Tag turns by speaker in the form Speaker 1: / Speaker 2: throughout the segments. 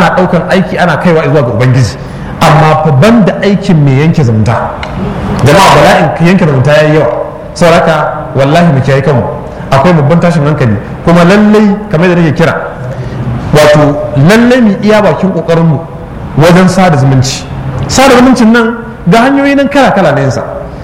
Speaker 1: ana ɗaukan aiki ana kaiwa zuwa ga ubangiji, amma fa banda aikin mai yanke zumunta. Jama'a bala'in yanke zumunta yayi yawa, saboda wallahi mu kiyaye kanmu, akwai babban tashin hankali, kuma lallai kamar da nake kira, wato lallai mu iya bakin kokarin mu wajen sada zumunci. Sada zumuncin nan ga hanyoyi nan kala kala na yinsa,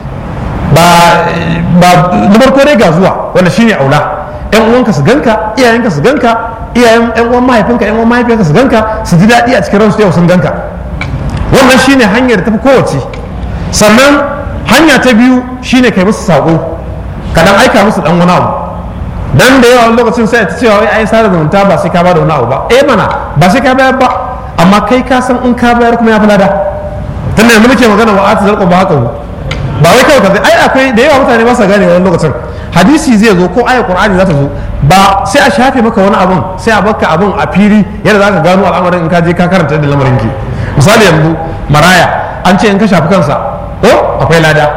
Speaker 1: ba na farko dai ga zuwa wanda shine aula, yan uwanka su ganka, iyayenka su ganka, iyayen yan uwan mahaifinka, yan uwan mahaifiyarka su ganka, su ji daɗi a cikin ransu yau sun ganka. Wannan shine hanyar da tafi kowace. Sannan hanya ta biyu shine kai musu sako, ka dan aika musu dan wani abu. Dan da yawa lokacin sai ta cewa wai ai sada zumunta ba sai ka ba da wani abu ba. Mana ba sai ka bayar ba, amma kai ka san in ka bayar kuma ya fi lada. Tunda yanzu muke magana wa ati zalqu ba haka ba wai kawai ka ai akwai da yawa mutane ba sa gane wannan lokacin. Hadisi zai zo ko ayar Qur'ani za ta zo, ba sai a shafe maka wani abun, sai a baka abun a fili yadda za ka gano al'amarin in ka je ka karanta da lamarin ki. Misali yanzu maraya an ce in ka shafi kansa akwai lada,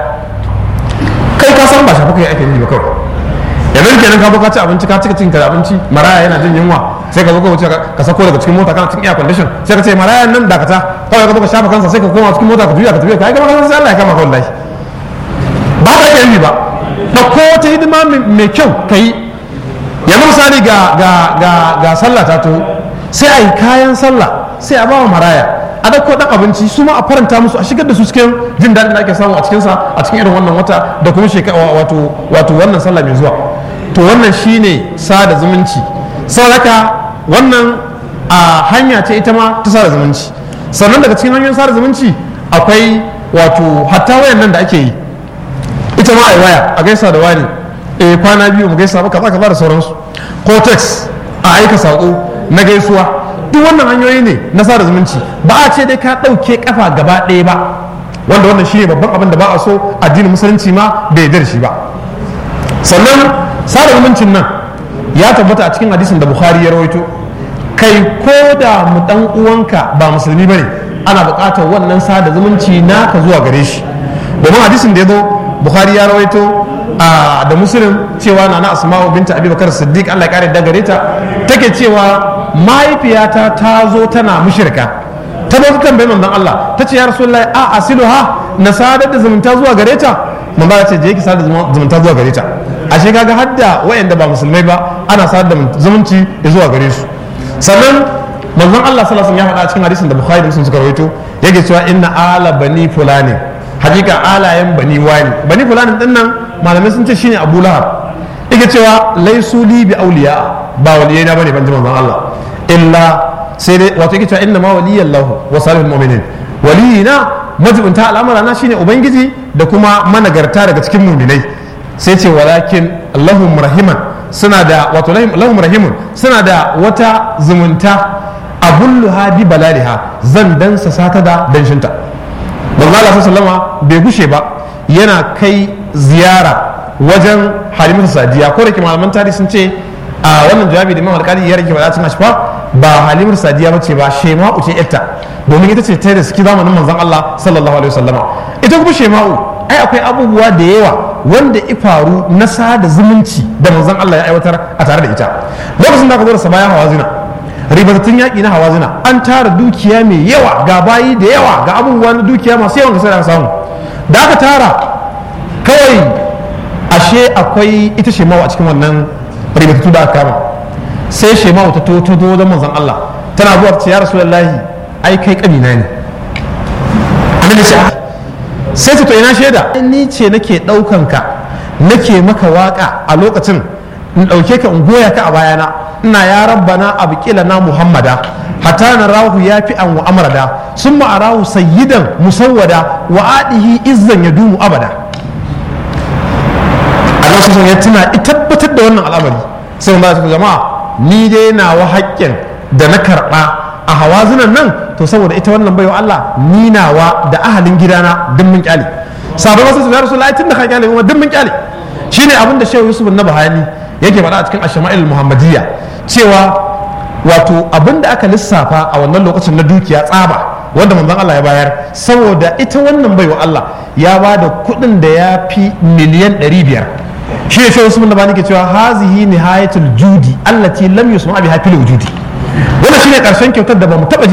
Speaker 1: kai ka san ba shafi kai ake yi ba kawai. Yanzu kenan ka baka ci abinci, ka cika cinka da abinci, maraya yana jin yunwa, sai ka zo ka wuce ka sako daga cikin mota kana cikin air condition, sai ka ce maraya nan dakata, kawai ka zo ka shafa kansa, sai ka koma cikin mota ka juya ka tafi, ka yi gaba sai Allah ya kama ka wallahi. Ba ka ake yi ba, da ko wata hidima mai kyau ka yi. Yanzu misali ga sallah ta to sai a yi kayan sallah, sai a bawa maraya, a dauko dan abinci, su ma a faranta musu, a shigar da su cikin jin daɗin da ake samu a cikinsa a cikin irin wannan wata da kuma wato wannan sallah mai zuwa. To wannan shine sada zumunci. Saboda wannan a hanya ce ita ma ta sada zumunci. Sannan daga cikin hanyoyin sada zumunci akwai wato hatta wayan nan da ake yi, ita ma a waya a gaisa da wani, kwana biyu mu gaisa ba kaza kaza da sauransu, ko text a aika sako na gaisuwa. Duk wannan hanyoyi ne na sada zumunci. Ba a ce dai ka ɗauke kafa gaba ɗaya ba, wanda wannan shi ne babban abin da ba a so, addinin musulunci ma bai yarda da shi ba. Sannan sada zumuncin nan ya tabbata a cikin hadisin da Bukhari ya rawaito, kai ko da mu dan uwanka ba musulmi bane ana buƙatar wannan sada zumunci naka zuwa gare shi. Domin hadisin da ya zo Bukhari ya rawaito da Muslim cewa na Asma'u binta Abi Bakar Siddiq Allah ya kare da gare ta, take cewa mahaifiyata ta zo tana mushrika, ta zo ta tambayi manzon Allah, ta ce ya Rasulullahi a asiluha na sadar da zumunta zuwa gare ta. Manzon Allah ce je ki sadar da zumunta zuwa gare ta. Ashe kaga hadda wayanda ba musulmai ba ana sadar da zumunci zuwa gare su. Sannan manzon Allah sallallahu alaihi wasallam ya faɗa a cikin hadisin da Bukhari da Muslim suka rawaito, yake cewa inna ala bani fulani, hakika alayen bani wani, bani fulani din nan malamai sun ce shine Abu Lahab, yake cewa laisu li bi awliya, ba waliyai na bane ban ji manzon Allah, illa sai dai wato yake cewa inna ma waliyallahu wa salihul mu'minin, waliyina majibunta al'amara na shine ubangiji da kuma managarta daga cikin mu'minai. Sai ce walakin Allahum rahiman, suna da wato lahum rahimun, suna da wata zumunta abulluha bi balaliha, zan dansa sata da danshinta. manzo Allah sallama bai gushe ba yana kai ziyara wajen Halimatu Sadiya, ko da ke malaman tarihi sun ce a wannan jawabi da Imam Al-Qadi ya rike ba cikin ashfa ba Halimatu Sadiya bace ba, Shema'u ce yatta, domin ita ce ta da suke zamanin manzon Allah sallallahu alaihi wasallama. Ita kuma Shema'u ai akwai abubuwa da yawa wanda ya faru na sada zumunci da manzon Allah ya aiwatar a tare da ita. Lokacin da aka zo da Sabaya Hawazina, ribatattun yaƙi na Hawazina, an tara dukiya mai yawa, ga bayi da yawa, ga abubuwa na dukiya masu yawan gaske da aka samu. Da aka tara kawai ashe akwai ita Shema'u a cikin wannan ribatattu da aka kama. Sai Shema'u ta to wajen manzon Allah, tana zuwa ta ce ya Rasulullahi ai kai kanina ne. Annabi sai ta to ina shaida, ni ce nake ɗaukan ka, nake maka waka a lokacin, in ɗauke ka in goya ka a bayana, ina ya rabbana abqilana muhammada hatta narahu yafi'an wa amrada summa arahu sayyidan musawwada wa adihi izzan yadumu abada. Allah sun ya tuna tabbatar da wannan al'amari, sai ba su jama'a ni dai nawa haƙƙin da na karɓa a Hawazinan nan, to saboda ita wannan baiwa Allah ni nawa da ahalin gidana duk mun kyale. Sabon wasu ya Rasulullahi tun da ka kyale kuma duk mun kyale. Shine abin da Shehu Yusuf Nabhani yake faɗa a cikin Ash-Shama'il Muhammadiyya, cewa wato abin da aka lissafa a wannan lokacin na dukiya tsaba wanda manzon Allah ya bayar, saboda ita wannan baiwa Allah ya ba da kuɗin da ya fi miliyan 500. Shi ne Shehu Yusuf Nabhani ke cewa hazihi nihayatul judi allati lam yusma biha fil wujudi. Wannan shine karshen kyautar da bamu taba